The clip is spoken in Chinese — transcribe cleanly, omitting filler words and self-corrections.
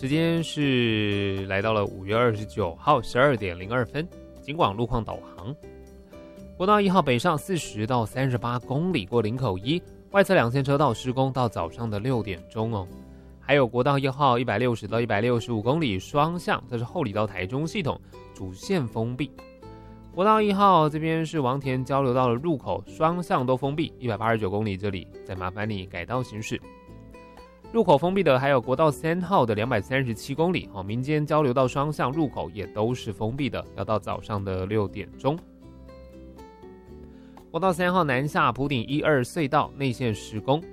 时间是来到了5月29号12点02分，警广路况导航。国道1号北上40到38公里过林口一，外侧2线车道施工到早上的6点钟哦。还有国道1号160到165公里双向，这是后里到台中系统主线封闭。国道1号这边是王田交流道的入口，双向都封闭，189公里这里再麻烦你改道行驶。入口封闭的还有国道3号的237公里，民间交流道双向入口也都是封闭的，要到早上的6点钟。国道3号南下埔顶12隧道内线施工，